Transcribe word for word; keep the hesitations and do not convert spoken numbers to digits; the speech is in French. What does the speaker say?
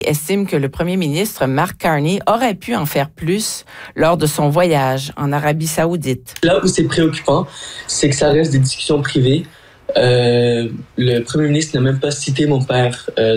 estime que le premier ministre Mark Carney aurait pu en faire plus lors de son voyage en Arabie Saoudite. Là où c'est préoccupant, c'est que ça reste des discussions privées. Euh, le premier ministre n'a même pas cité mon père euh,